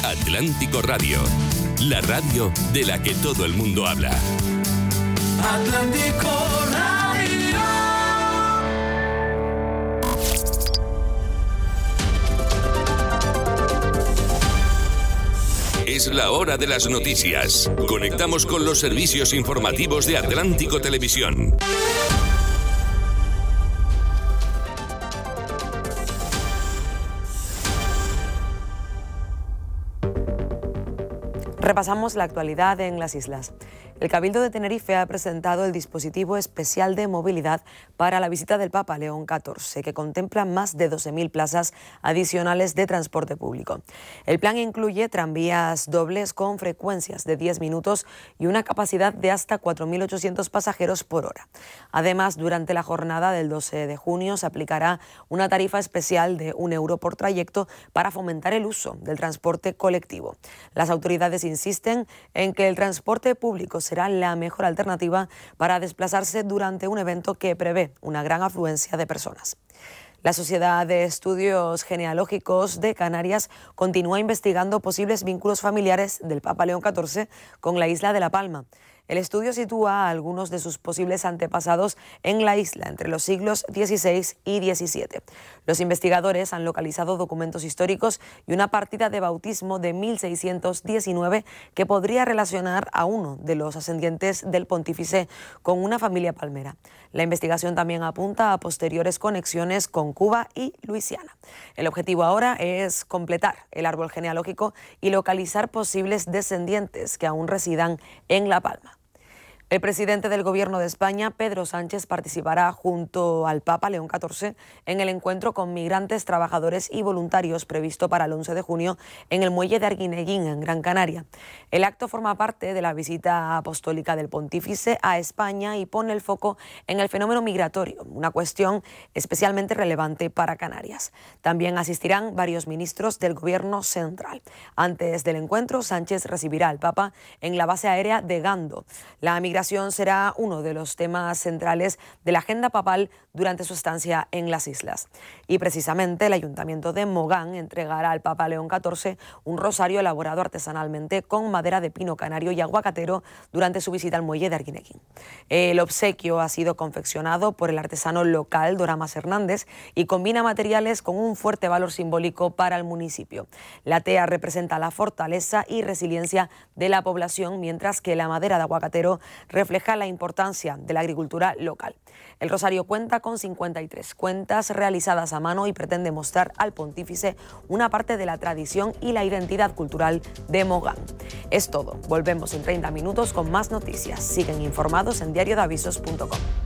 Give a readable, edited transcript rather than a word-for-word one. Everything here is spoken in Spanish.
Atlántico Radio, la radio de la que todo el mundo habla. Atlántico Radio. Es la hora de las noticias. Conectamos con los servicios informativos de Atlántico Televisión. Repasamos la actualidad en las islas. El Cabildo de Tenerife ha presentado el dispositivo especial de movilidad para la visita del Papa León XIV, que contempla más de 12.000 plazas adicionales de transporte público. El plan incluye tranvías dobles con frecuencias de 10 minutos y una capacidad de hasta 4.800 pasajeros por hora. Además, durante la jornada del 12 de junio se aplicará una tarifa especial de €1 por trayecto para fomentar el uso del transporte colectivo. Las autoridades insisten en que el transporte público será la mejor alternativa para desplazarse durante un evento que prevé una gran afluencia de personas. La Sociedad de Estudios Genealógicos de Canarias continúa investigando posibles vínculos familiares del Papa León XIV con la isla de La Palma. El estudio sitúa a algunos de sus posibles antepasados en la isla entre los siglos XVI y XVII. Los investigadores han localizado documentos históricos y una partida de bautismo de 1619 que podría relacionar a uno de los ascendientes del pontífice con una familia palmera. La investigación también apunta a posteriores conexiones con Cuba y Luisiana. El objetivo ahora es completar el árbol genealógico y localizar posibles descendientes que aún residan en La Palma. El presidente del Gobierno de España, Pedro Sánchez, participará junto al Papa León XIV en el encuentro con migrantes, trabajadores y voluntarios previsto para el 11 de junio en el muelle de Arguineguín, en Gran Canaria. El acto forma parte de la visita apostólica del pontífice a España y pone el foco en el fenómeno migratorio, una cuestión especialmente relevante para Canarias. También asistirán varios ministros del Gobierno central. Antes del encuentro, Sánchez recibirá al Papa en la base aérea de Gando. La migración será uno de los temas centrales de la agenda papal durante su estancia en las islas. Y precisamente el Ayuntamiento de Mogán entregará al Papa León XIV un rosario elaborado artesanalmente con madera de pino canario y aguacatero durante su visita al muelle de Arguineguín. El obsequio ha sido confeccionado por el artesano local Doramas Hernández y combina materiales con un fuerte valor simbólico para el municipio. La tea representa la fortaleza y resiliencia de la población, mientras que la madera de aguacatero refleja la importancia de la agricultura local. El rosario cuenta con 53 cuentas realizadas a mano y pretende mostrar al pontífice una parte de la tradición y la identidad cultural de Mogán. Es todo. Volvemos en 30 minutos con más noticias. Siguen informados en diariodeavisos.com.